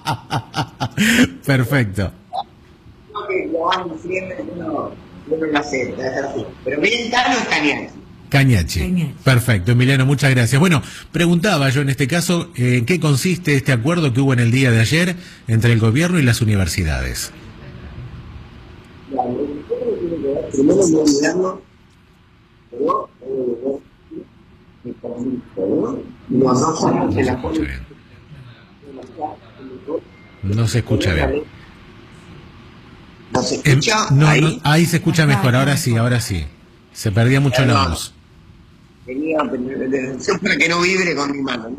Perfecto. Creo que lo van diciendo uno lo acepta, es así. Pero bien caro es Cañachi. Cañachi. Perfecto, Emiliano, muchas gracias. Bueno, preguntaba yo en este caso, ¿en qué consiste este acuerdo que hubo en el día de ayer entre el gobierno y las universidades? Primero no olvidarnos, pero los 2 años de la No se escucha bien. ¿No se escucha? Ahí se escucha mejor, ahora sí. Se perdía mucho la voz. Tenía para que no vibre con mi mano.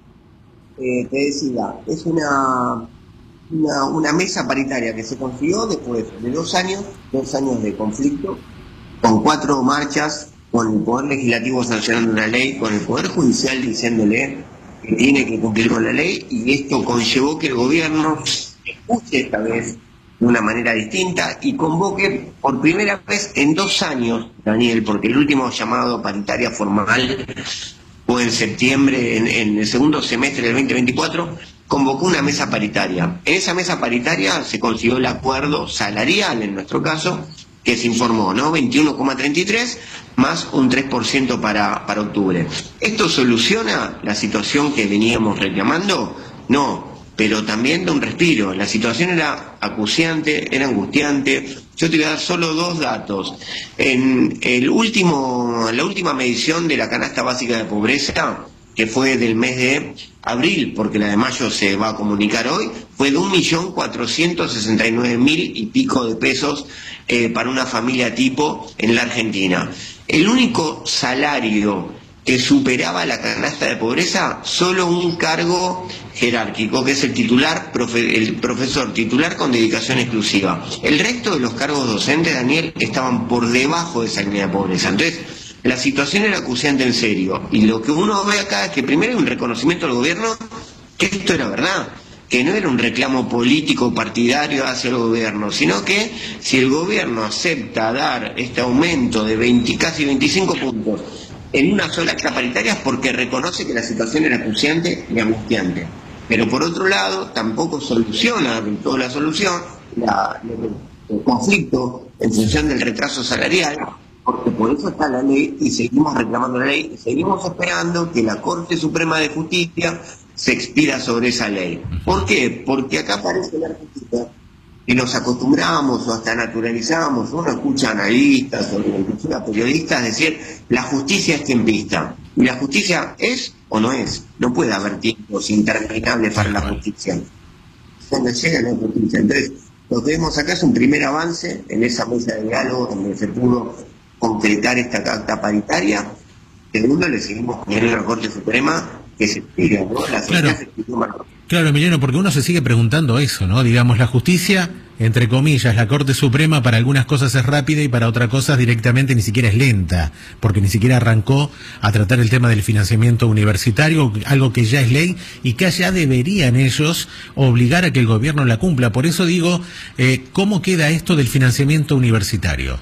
Te decía, es una mesa paritaria que se consiguió después de 2 años de conflicto, con 4 marchas, con el Poder Legislativo sancionando una ley, con el Poder Judicial diciéndole que tiene que cumplir con la ley, y esto conllevó que el gobierno escuche esta vez de una manera distinta y convoque por primera vez en 2 años, Daniel, porque el último llamado paritaria formal fue en septiembre, en el segundo semestre del 2024, convocó una mesa paritaria. En esa mesa paritaria se consiguió el acuerdo salarial, en nuestro caso, que se informó, ¿no? 21,33 más un 3% para octubre. ¿Esto soluciona la situación que veníamos reclamando? No, pero también da un respiro. La situación era acuciante, era angustiante. Yo te voy a dar solo 2 datos. En la última medición de la canasta básica de pobreza, que fue del mes de abril, porque la de mayo se va a comunicar hoy, fue de 1.469.000 y pico de pesos para una familia tipo en la Argentina. El único salario que superaba la canasta de pobreza, solo un cargo jerárquico, que es el profesor titular con dedicación exclusiva. El resto de los cargos docentes, Daniel, estaban por debajo de esa línea de pobreza. Entonces, la situación era acuciante en serio. Y lo que uno ve acá es que primero hay un reconocimiento del gobierno que esto era verdad, que no era un reclamo político partidario hacia el gobierno, sino que si el gobierno acepta dar este aumento de casi 25 puntos en una sola acta paritaria es porque reconoce que la situación era acuciante y angustiante. Pero por otro lado, tampoco soluciona del todo la solución el conflicto en función del retraso salarial, porque por eso está la ley y seguimos reclamando la ley y seguimos esperando que la Corte Suprema de Justicia se expida sobre esa ley. ¿Por qué? Porque acá aparece la justicia y nos acostumbramos o hasta naturalizamos, uno escucha analistas o inclusive a periodistas decir la justicia es tiempista. Y la justicia es o no es. No puede haber tiempos interminables para la justicia. Cuando llega la justicia. Entonces, lo que vemos acá es un primer avance en esa mesa de diálogo donde se pudo concretar esta acta paritaria. Segundo, le seguimos poniendo a la Corte Suprema que se explique, ¿no? Claro, Emiliano, porque uno se sigue preguntando eso, ¿no? Digamos, la justicia, entre comillas, la Corte Suprema para algunas cosas es rápida y para otras cosas directamente ni siquiera es lenta, porque ni siquiera arrancó a tratar el tema del financiamiento universitario, algo que ya es ley y que ya deberían ellos obligar a que el gobierno la cumpla. Por eso digo, ¿cómo queda esto del financiamiento universitario?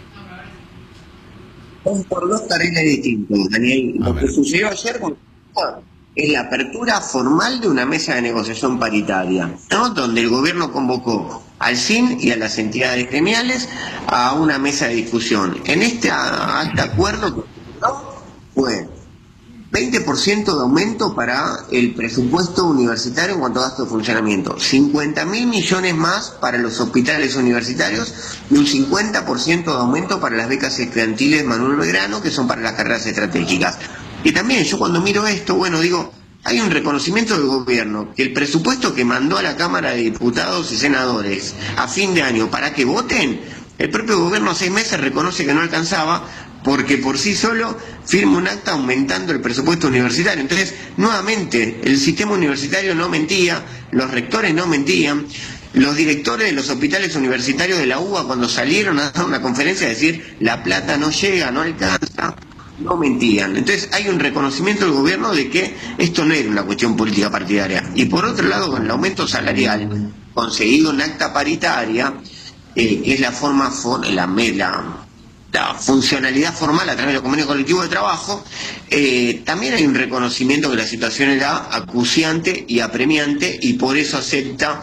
Son por 2 carriles distintos, Daniel. Lo que sucedió ayer es la apertura formal de una mesa de negociación paritaria, ¿no? Donde el gobierno convocó al CIN y a las entidades gremiales a una mesa de discusión. En este acuerdo fue 20% de aumento para el presupuesto universitario en cuanto a gasto de funcionamiento, 50.000 millones más para los hospitales universitarios y un 50% de aumento para las becas estudiantiles Manuel Belgrano, que son para las carreras estratégicas. Y también yo cuando miro esto, bueno, digo, hay un reconocimiento del gobierno que el presupuesto que mandó a la Cámara de Diputados y Senadores a fin de año para que voten, el propio gobierno a 6 meses reconoce que no alcanzaba porque por sí solo firma un acta aumentando el presupuesto universitario. Entonces, nuevamente, el sistema universitario no mentía, los rectores no mentían, los directores de los hospitales universitarios de la UBA cuando salieron a dar una conferencia a decir la plata no llega, no alcanza, no mentían. Entonces hay un reconocimiento del gobierno de que esto no era una cuestión política partidaria. Y por otro lado, con el aumento salarial conseguido en acta paritaria, que es la forma, la funcionalidad formal a través de los convenios colectivos de trabajo, también hay un reconocimiento que la situación era acuciante y apremiante y por eso acepta